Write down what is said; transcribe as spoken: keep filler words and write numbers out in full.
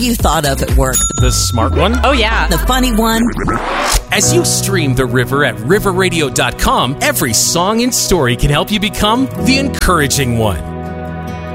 you thought of at work? The smart one? Oh, yeah. The funny one? As you stream The River at river radio dot com, every song and story can help you become the encouraging one.